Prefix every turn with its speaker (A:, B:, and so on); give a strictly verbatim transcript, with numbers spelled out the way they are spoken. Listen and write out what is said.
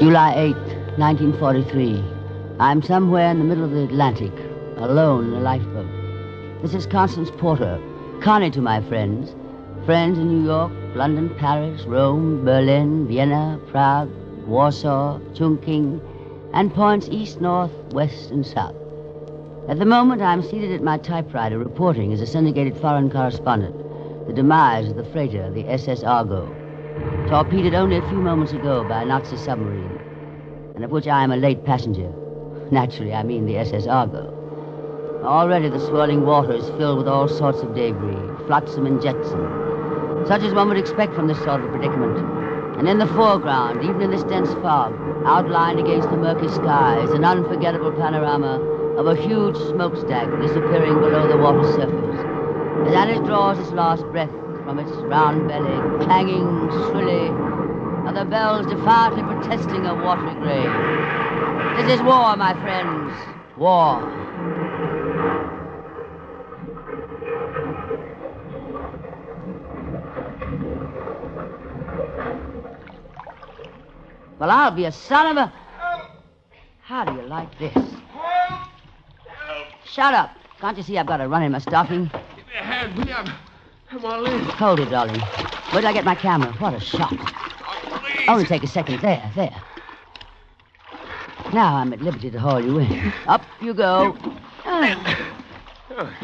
A: July eighth, nineteen forty-three. I'm somewhere in the middle of the Atlantic, alone in a lifeboat. This is Constance Porter, Connie to my friends. Friends in New York, London, Paris, Rome, Berlin, Vienna, Prague, Warsaw, Chungking, and points east, north, west, and south. At the moment, I'm seated at my typewriter reporting as a syndicated foreign correspondent the demise of the freighter, the S S Argo, torpedoed only a few moments ago by a Nazi submarine, and of which I am a late passenger. Naturally, I mean the S S Argo. Already the swirling water is filled with all sorts of debris, flotsam and jetsam, such as one would expect from this sort of predicament. And in the foreground, even in this dense fog, outlined against the murky sky, is an unforgettable panorama of a huge smokestack disappearing below the water's surface. As Alice draws its last breath from its round belly, clanging shrilly, are the bells defiantly protesting a watery grave. This is war, my friends. War. Well, I'll be a son of a... How do you like this? Shut up. Can't you see I've got a run in my stocking?
B: Give me a hand, will you? I'm, I'm all in.
A: Hold it, darling. Where did I get my camera? What a shot.
B: Oh, please.
A: Only take a second. There, there. Now I'm at liberty to haul you in. Up you go. Ah.